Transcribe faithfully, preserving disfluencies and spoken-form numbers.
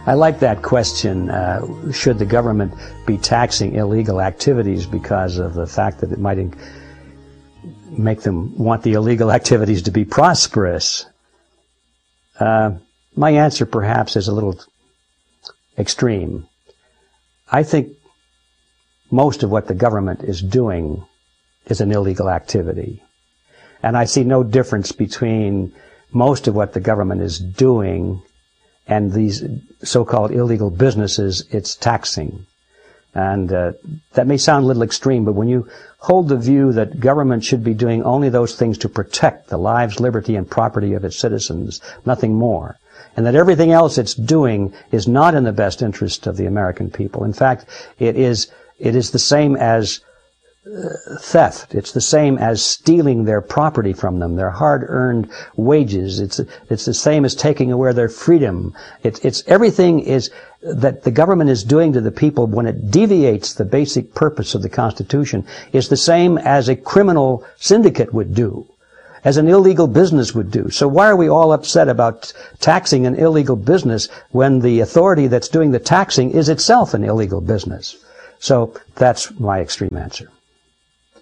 I like that question. Uh, should the government be taxing illegal activities because of the fact that it might make them want the illegal activities to be prosperous? Uh, my answer perhaps is a little extreme. I think most of what the government is doing is an illegal activity. And I see no difference between most of what the government is doing and these so-called illegal businesses it's taxing. And uh, that may sound a little extreme, but when you hold the view that government should be doing only those things to protect the lives, liberty, and property of its citizens, nothing more, and that everything else it's doing is not in the best interest of the American people. In fact, it is, it is the same as Uh, theft. It's the same as stealing their property from them, their hard-earned wages. It's it's the same as taking away their freedom. It's it's everything is that the government is doing to the people when it deviates the basic purpose of the Constitution is the same as a criminal syndicate would do, as an illegal business would do. So why are we all upset about taxing an illegal business when the authority that's doing the taxing is itself an illegal business? So that's my extreme answer.